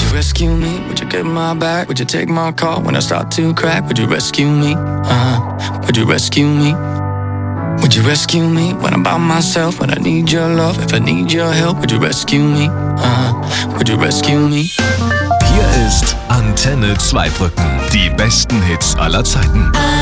you rescue me? Would you get my back? Would you take my call when I start to crack? Would you rescue me? Would you rescue me? Would you rescue me when I'm by myself? When I need your love, if I need your help, would you rescue me? Would you rescue me? Hier ist Antenne Zweibrücken. Die besten Hits aller Zeiten.